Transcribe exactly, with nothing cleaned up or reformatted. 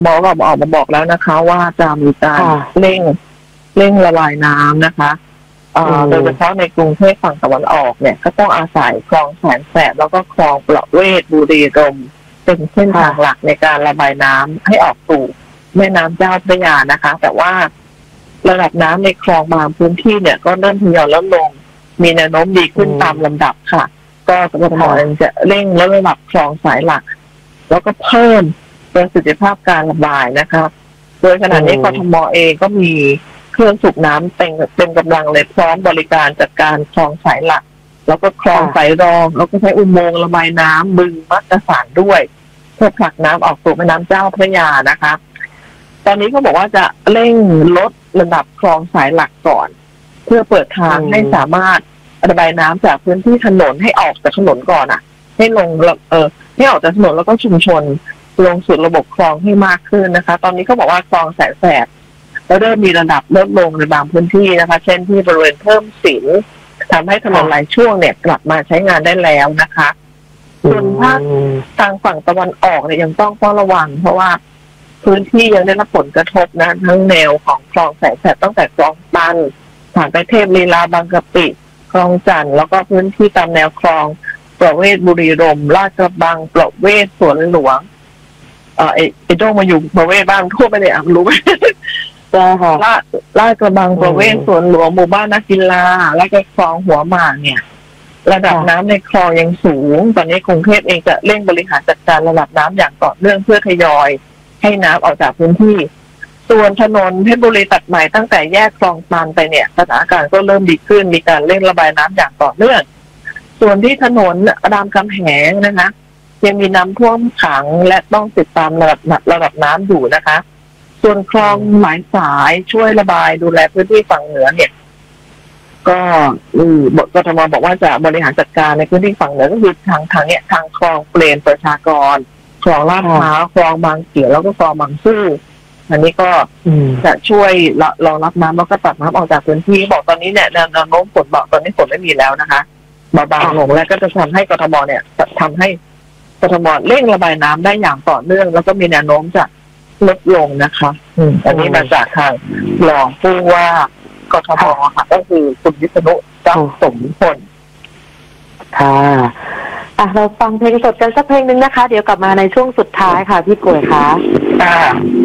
หมอก็ออกมาบอกแล้วนะคะ ว่าจะมีการเร่งเร่งระบายน้ำนะคะโดยเฉพาะในกรุงเทพฝั่งตะวันออกเนี่ยก็ต้องอาศัยคลองแสนแสบแล้วก็คลองประเวศบุรีรัมย์เป็นเส้นทางหลักในการระบายน้ำให้ออกสู่แม่น้ำเจ้าพระยานะคะ แต่ว่าระดับน้ำในคลองบางพื้นที่เนี่ยก็เริ่มทยอยลดลงมีแนวโน้มดีขึ้นตามลำดับค่ะก็กทมจะเร่งลดระดับคลองสายหลักแล้วก็เพิ่มประสิทธิภาพการระบายนะคะโดยขณะนี้กทมเองก็มีเครื่องสูบน้ำเต็มเต็มกำลังเลยพร้อมบริการจัดการคลองสายหลักแล้วก็คลองสายรองแล้วก็ใช้อุโมงค์ระบายน้ำบึงมักกะสันด้วยเพื่อผลักน้ำออกสู่แม่น้ำเจ้าพระยานะคะตอนนี้เขาบอกว่าจะเร่งลดระดับคลองสายหลักก่อนเพื่อเปิดทางให้สามารถระบายน้ำจากพื้นที่ถนนให้ออกจากถนนก่อนอ่ะให้ลงเออให้ออกจากถนนแล้วก็ชุมชนลงสู่ระบบคลองให้มากขึ้นนะคะตอนนี้เขาบอกว่าคลองแสนแสบแล้วเริ่มมีระดับลดลงในบางพื้นที่นะคะเช่นที่บริเวณเพิ่มสินทำให้ถนนหลายช่วงเนี่ยกลับมาใช้งานได้แล้วนะคะส่วนภาคทางฝั่งตะวันออกเนี่ยยังต้องเฝ้าระวังเพราะว่าพื้นที่ยังได้รับผลกระทบนะทั้งแนวของคลองแสนแสบตั้งแต่คลองตันผ่านไปเทพลีลาบางกะปิคลองจันทร์แล้วก็พื้นที่ตามแนวคลองประเวศบุรีรัมย์ลาดกระบังประเวศสวนหลวงเออไอ้ไอ้โจ้มาอยู่ประเวศบ้างทั่วไปเลยอ่ะรู้ไหมใช่ค่ะลาดลาดกระบังประเวศสวนหลวงหมู่บ้านนักกีฬาและก็คลองหัวหมากเนี่ยระดับน้ำในคลองยังสูงตอนนี้กรุงเทพเองจะเร่งบริหารจัดการระดับน้ำอย่างต่อเนื่องเพื่อทยอยให้น้ำออกจากพื้นที่ส่วนถนนเพชรบุรีตัดใหม่ตั้งแต่แยกคลองตันไปเนี่ยสถานการณ์ก็เริ่มดีขึ้นมีการเร่งระบายน้ำอย่างต่อเนื่องส่วนที่ถนนรามคำแหงนะคะยังมีน้ำท่วมขังและต้องติดตามระดับระดับน้ำอยู่นะคะส่วนคลองหลายสายช่วยระบายดูแลพื้นที่ฝั่งเหนือเนี่ยก็อือบทกทมบอกว่าจะบริหารจัดการในพื้นที่ฝั่งเหนือก็คือทางทางเนี้ยทางคลองเปรมประชากรคลองลาดพร้าวคลองบางเขียวแล้วก็คลองบางซื่ออันนี้ก็จะช่วยรองรับน้ำแล้วก็ตัดน้ำออกจากพื้นที่บอกตอนนี้เนี่ยแนวโน้มฝนบอกตอนนี้ฝนไม่มีแล้วนะคะเบาๆลงแล้วก็จะทำให้กทมเนี่ยทำให้กทมเร่งระบายน้ำได้อย่างต่อเนื่องแล้วก็มีแนวโน้มจะลดลงนะคะอืมอันนี้มาจากทางรองผู้ว่ากทมค่ะก็คือคุณวิษณุจักรสมพลค่ะอ่ะเราฟังเพลงสดกันสักเพลงนึงนะคะเดี๋ยวกลับมาในช่วงสุดท้ายค่ะพี่กล้วยค่ะค่ะ